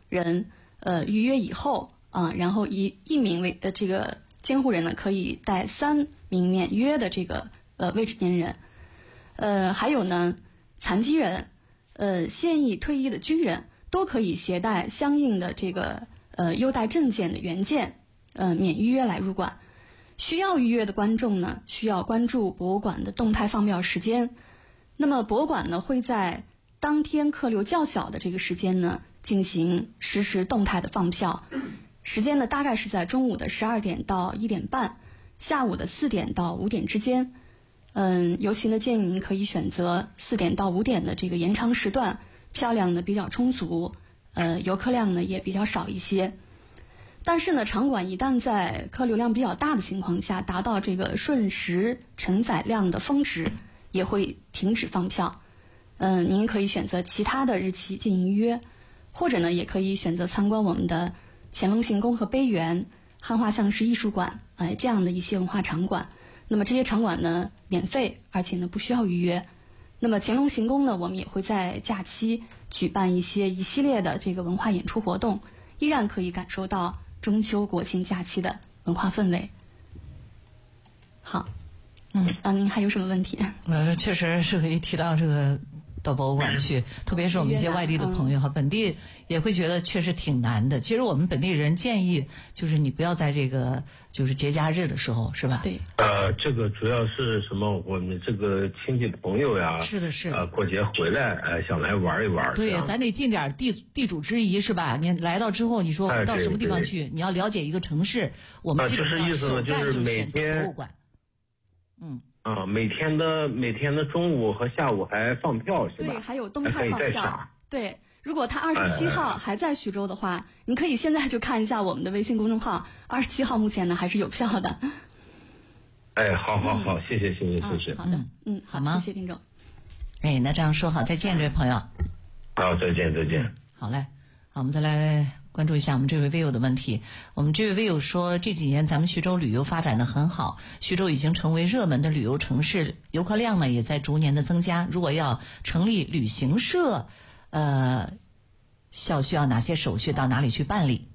人预约以后然后一名这个监护人呢可以带3名免约的这个未成年人。还有呢，残疾人、现役退役的军人都可以携带相应的这个优待证件的原件，免预约来入馆。需要预约的观众呢，需要关注博物馆的动态放票时间。那么博物馆呢会在当天客流较小的这个时间呢进行实时动态的放票，时间呢大概是在中午的12点到1点半，下午的4点到5点之间。尤其呢建议您可以选择4点到5点的这个延长时段，票量呢比较充足，游客量呢也比较少一些。但是呢，场馆一旦在客流量比较大的情况下，达到这个瞬时承载量的峰值，也会停止放票。您可以选择其他的日期进行预约，或者呢，也可以选择参观我们的乾隆行宫和碑园、汉画像石艺术馆，这样的一些文化场馆。那么这些场馆呢，免费，而且呢不需要预约。那么乾隆行宫呢，我们也会在假期举办一系列的这个文化演出活动，依然可以感受到中秋国庆假期的文化氛围。好，您还有什么问题？ 确实是可以提到这个到博物馆去，特别是我们一些外地的朋友本地也会觉得确实挺难的。其实我们本地人建议就是你不要在这个就是节假日的时候，是吧？ 对。 这个主要是什么？我们这个亲戚朋友呀， 是的，是的， 过节回来，想来玩一玩。 对，咱得尽点地主之谊，是吧？你来到之后，你说到什么地方去？你要了解一个城市，我们基本上首站就选择博物馆。 每天的中午和下午还放票，是吧？ 对，还有动态放票。对，如果他27号还在徐州的话，您可以现在就看一下我们的微信公众号，27号目前呢还是有票的。 好，谢谢。 好的，好吗？谢谢听众。 那这样说好，再见，这位朋友。 好，再见。 好嘞，好，我们再来关注一下我们这位微友的问题。我们这位微友说，这几年咱们徐州旅游发展的很好，徐州已经成为热门的旅游城市，游客量呢也在逐年的增加。如果要成立旅行社，需要哪些手续？到哪里去办理？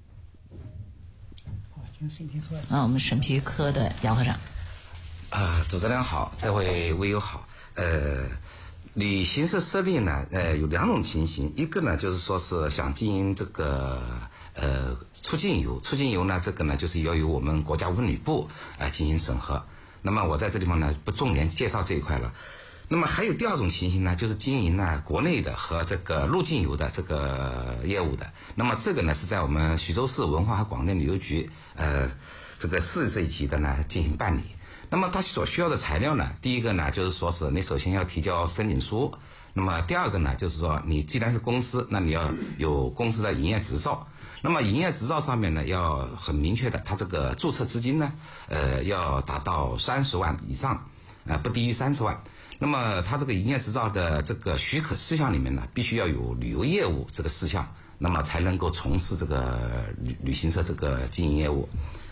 我们审批科的姚科长。 主持人好，这位微友好。旅行社设立呢，有2种情形，一个呢就是说是想经营这个出境游呢，这个呢就是要由我们国家文旅部进行审核。那么我在这地方呢不重点介绍这一块了。那么还有第2种情形呢，就是经营呢国内的和这个入境游的这个业务的。那么这个呢是在我们徐州市文化和广电旅游局这个市这一级的呢进行办理。那么它所需要的材料呢，第一个呢就是说是你首先要提交申请书，那么第2个呢就是说你既然是公司，那你要有公司的营业执照。那么营业执照上面呢要很明确的，它这个注册资金呢要达到30万以上，不低于30万。那么它这个营业执照的这个许可事项里面呢，必须要有旅游业务这个事项，那么才能够从事这个旅行社这个经营业务。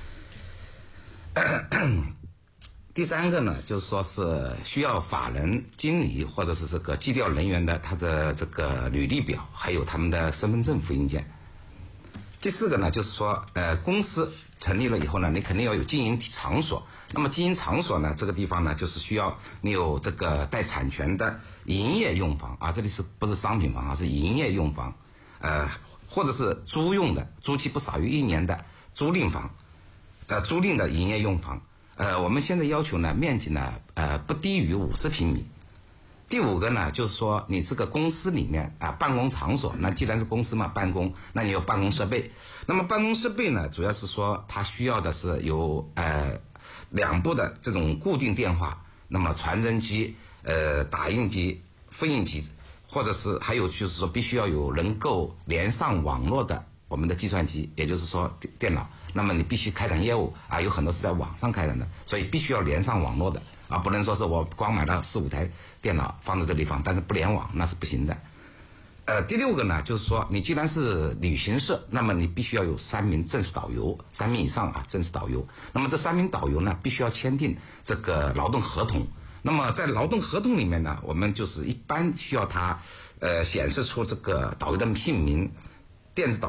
第3个呢，就是说是需要法人、经理或者是这个计调人员的他的这个履历表，还有他们的身份证复印件。第4个呢，就是说公司成立了以后呢，你肯定要有经营场所。那么经营场所呢，这个地方呢，就是需要你有这个带产权的营业用房这里不是商品房是营业用房，或者是租用的，租期不少于1年的租赁房，租赁的营业用房。我们现在要求呢，面积呢，不低于50平米。第5个呢，就是说你这个公司里面办公场所，那既然是公司嘛，办公，那你有办公设备。那么办公设备呢，主要是说它需要的是有2部的这种固定电话，那么传真机、打印机、复印机，或者是还有就是说必须要有能够连上网络的我们的计算机，也就是说电脑。那么你必须开展业务有很多是在网上开展的，所以必须要连上网络的不能说是我光买了4-5台电脑放在这里放，但是不联网那是不行的。第6个呢，就是说你既然是旅行社，那么你必须要有3名正式导游，3名以上正式导游。那么这3名导游呢，必须要签订这个劳动合同。那么在劳动合同里面呢，我们就是一般需要他显示出这个导游的姓名、电子导